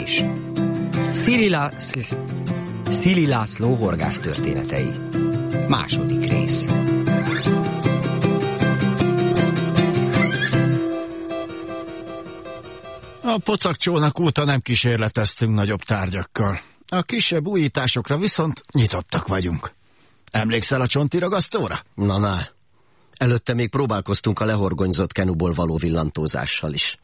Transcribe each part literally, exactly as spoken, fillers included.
is. Szili, Lá... Szili László horgász történetei. Második rész. A pocakcsónak óta nem kísérleteztünk nagyobb tárgyakkal. A kisebb újításokra viszont nyitottak vagyunk. Emlékszel a csonti ragasztóra? Na, na. Előtte még próbálkoztunk a lehorgonyzott kenuból való villantózással is.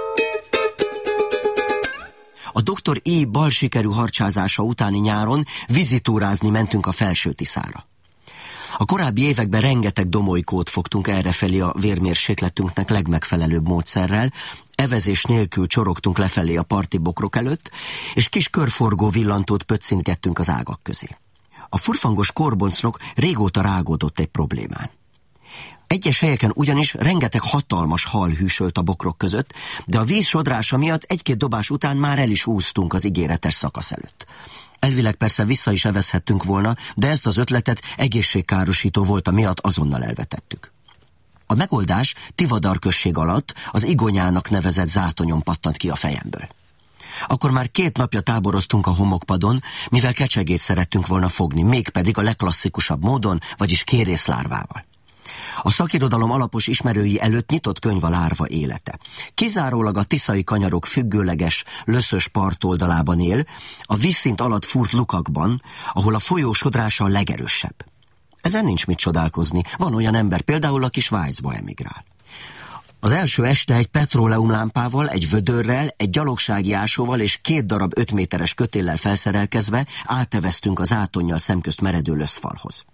A doktor E. bal sikerű harcsázása utáni nyáron vizitúrázni mentünk a Felső-Tiszára. A korábbi években rengeteg domolykót fogtunk errefelé a vérmérsékletünknek legmegfelelőbb módszerrel, evezés nélkül csorogtunk lefelé a parti bokrok előtt, és kis körforgó villantót pöccintgettünk az ágak közé. A furfangos korboncnok régóta rágódott egy problémán. Egyes helyeken ugyanis rengeteg hatalmas hal hűsölt a bokrok között, de a víz sodrása miatt egy-két dobás után már el is úsztunk az ígéretes szakasz előtt. Elvileg persze vissza is evezhettünk volna, de ezt az ötletet egészségkárosító volta miatt azonnal elvetettük. A megoldás Tivadar község alatt az Igonyának nevezett zátonyon pattant ki a fejemből. Akkor már két napja táboroztunk a homokpadon, mivel kecsegét szerettünk volna fogni, mégpedig a legklasszikusabb módon, vagyis kérészlárvával. A szakirodalom alapos ismerői előtt nyitott könyv a lárva élete. Kizárólag a tiszai kanyarok függőleges, löszös partoldalában él, a vízszint alatt fúrt lukakban, ahol a folyó sodrása a legerősebb. Ezen nincs mit csodálkozni, van olyan ember például, aki Svájcba emigrál. Az első este egy petróleumlámpával, egy vödörrel, egy gyalogsági ásóval és két darab öt méteres kötéllel felszerelkezve áteveztünk az átonnyal szemközt meredő löszfalhoz.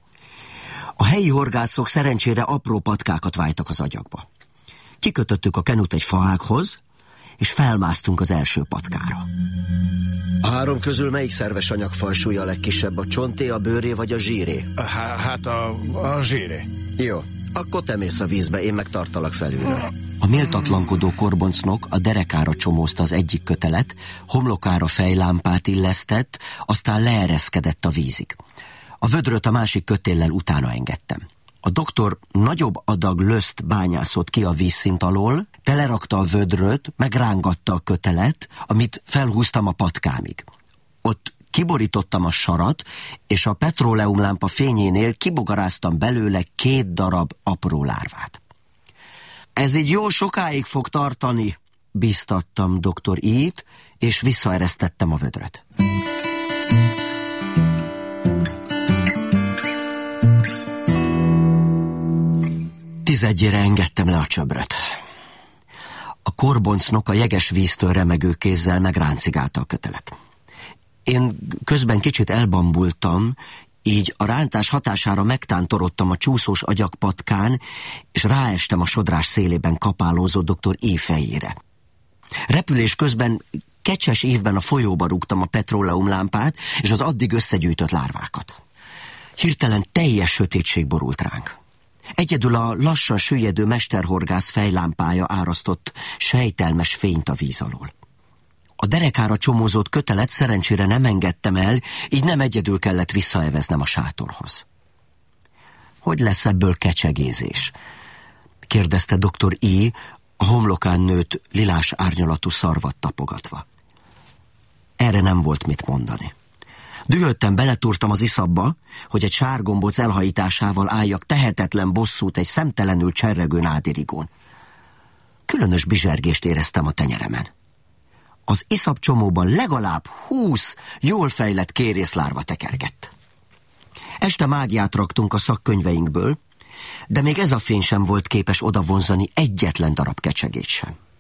A helyi horgászok szerencsére apró patkákat vájtak az agyagba. Kikötöttük a kenut egy faághoz, és felmásztunk az első patkára. A három közül melyik szerves anyagfaj súlya a legkisebb? A csonté, a bőré vagy a zsíré? Há, hát a, a zsíré. Jó, akkor te mész a vízbe, én meg tartalak felülről. A méltatlankodó korboncnok a derekára csomózta az egyik kötelet, homlokára fejlámpát illesztett, aztán leereszkedett a vízig. A vödröt a másik kötéllel utána engedtem. A doktor nagyobb adag löszt bányászott ki a vízszint alól, telerakta a vödröt, megrángatta a kötelet, amit felhúztam a patkámig. Ott kiborítottam a sarat, és a petróleumlámpa fényénél kibogaráztam belőle két darab apró lárvát. Ez így jó sokáig fog tartani, biztattam doktor E-t, és visszaeresztettem a vödröt. Tizedjére engedtem le a csöbröt. A korboncnok a jeges víztől remegő kézzel megráncigálta a kötelet. Én közben kicsit elbambultam, így a rántás hatására megtántorodtam a csúszós agyagpatkán, és ráestem a sodrás szélében kapálózó doktor E fejére. Repülés közben kecses ívben a folyóba rúgtam a petróleumlámpát és az addig összegyűjtött lárvákat. Hirtelen teljes sötétség borult ránk. Egyedül a lassan süllyedő mesterhorgász fejlámpája árasztott sejtelmes fényt a víz alól. A derekára csomózott kötelet szerencsére nem engedtem el, így nem egyedül kellett visszaeveznem a sátorhoz. Hogy lesz ebből kecsegézés? Kérdezte doktor E, a homlokán nőtt lilás árnyalatú szarvat tapogatva. Erre nem volt mit mondani. Dühötten beletúrtam az iszapba, hogy egy sárgombóc elhajításával álljak tehetetlen bosszút egy szemtelenül cserregő nádirigón. Különös bizsergést éreztem a tenyeremen. Az iszapcsomóban legalább húsz jól fejlett kérészlárva tekergett. Este mágiát raktunk a szakkönyveinkből, de még ez a fény sem volt képes odavonzani egyetlen darab kecsegét sem.